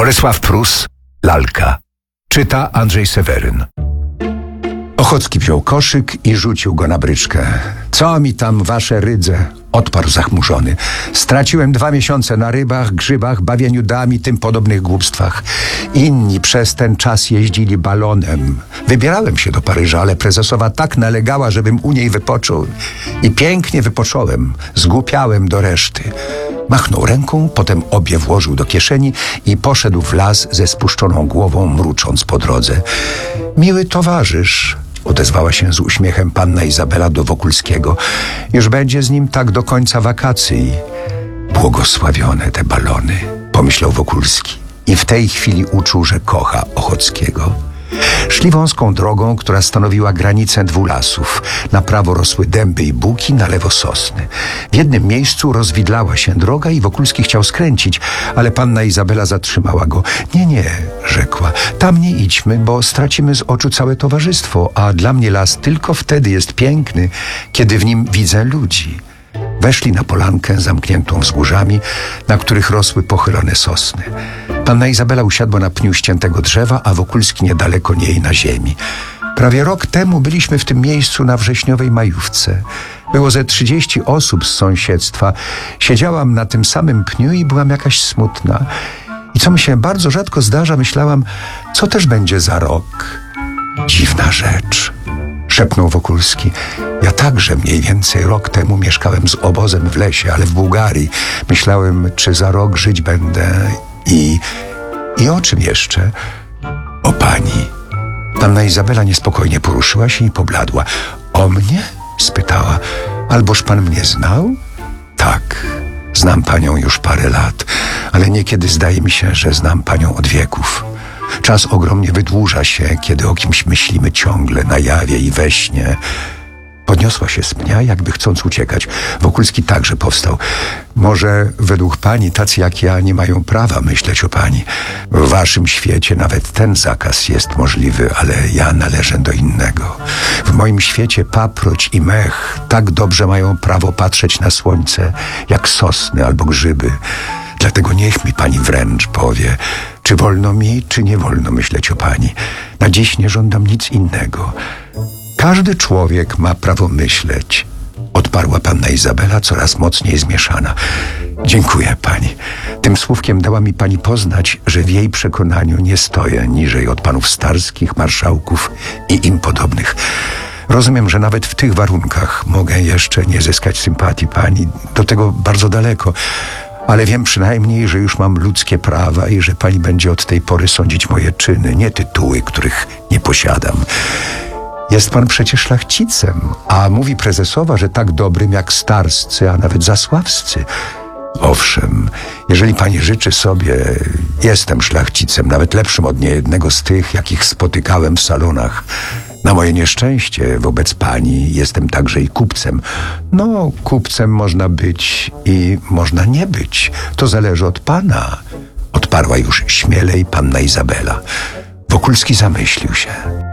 Bolesław Prus, Lalka. Czyta Andrzej Seweryn. Ochocki wziął koszyk i rzucił go na bryczkę. Co mi tam wasze rydze? Odparł zachmurzony. Straciłem 2 miesiące na rybach, grzybach, bawieniu dam i tym podobnych głupstwach. Inni przez ten czas jeździli balonem. Wybierałem się do Paryża, ale prezesowa tak nalegała, żebym u niej wypoczął. I pięknie wypocząłem. Zgłupiałem do reszty. Machnął ręką, potem obie włożył do kieszeni i poszedł w las ze spuszczoną głową, mrucząc po drodze. Miły towarzysz, odezwała się z uśmiechem panna Izabela do Wokulskiego. Już będzie z nim tak do końca wakacji. Błogosławione te balony, pomyślał Wokulski. I w tej chwili uczuł, że kocha Ochockiego. Szli wąską drogą, która stanowiła granicę 2 lasów. Na prawo rosły dęby i buki, na lewo sosny. W jednym miejscu rozwidlała się droga i Wokulski chciał skręcić, ale panna Izabela zatrzymała go. Nie, rzekła, tam nie idźmy, bo stracimy z oczu całe towarzystwo, a dla mnie las tylko wtedy jest piękny, kiedy w nim widzę ludzi. Weszli na polankę zamkniętą wzgórzami, na których rosły pochylone sosny. Panna Izabela usiadła na pniu ściętego drzewa, a Wokulski niedaleko niej na ziemi. Prawie rok temu byliśmy w tym miejscu na wrześniowej majówce. Było ze 30 osób z sąsiedztwa. Siedziałam na tym samym pniu i byłam jakaś smutna. I co mi się bardzo rzadko zdarza, myślałam, co też będzie za rok. Dziwna rzecz, szepnął Wokulski. Ja także mniej więcej rok temu mieszkałem z obozem w lesie, ale w Bułgarii. Myślałem, czy za rok żyć będę i o czym jeszcze? O pani. Panna Izabela niespokojnie poruszyła się i pobladła. O mnie? Spytała. Alboż pan mnie znał? Tak, znam panią już parę lat, ale niekiedy zdaje mi się, że znam panią od wieków. Czas ogromnie wydłuża się, kiedy o kimś myślimy ciągle, na jawie i we śnie. Podniosła się z pnia, jakby chcąc uciekać. Wokulski także powstał. Może według pani tacy jak ja nie mają prawa myśleć o pani. W waszym świecie nawet ten zakaz jest możliwy, ale ja należę do innego. W moim świecie paproć i mech tak dobrze mają prawo patrzeć na słońce, jak sosny albo grzyby. Dlatego niech mi pani wręcz powie, czy wolno mi, czy nie wolno myśleć o pani. Na dziś nie żądam nic innego. Każdy człowiek ma prawo myśleć, odparła panna Izabela, coraz mocniej zmieszana. Dziękuję pani. Tym słówkiem dała mi pani poznać, że w jej przekonaniu nie stoję niżej od panów starskich, marszałków i im podobnych. Rozumiem, że nawet w tych warunkach mogę jeszcze nie zyskać sympatii pani, do tego bardzo daleko, ale wiem przynajmniej, że już mam ludzkie prawa i że pani będzie od tej pory sądzić moje czyny, nie tytuły, których nie posiadam. Jest pan przecież szlachcicem, a mówi prezesowa, że tak dobrym jak starscy, a nawet zasławscy. Owszem, jeżeli pani życzy sobie, jestem szlachcicem, nawet lepszym od niejednego z tych, jakich spotykałem w salonach. Na moje nieszczęście wobec pani jestem także i kupcem. No, kupcem można być i można nie być. To zależy od pana, odparła już śmielej panna Izabela. Wokulski zamyślił się.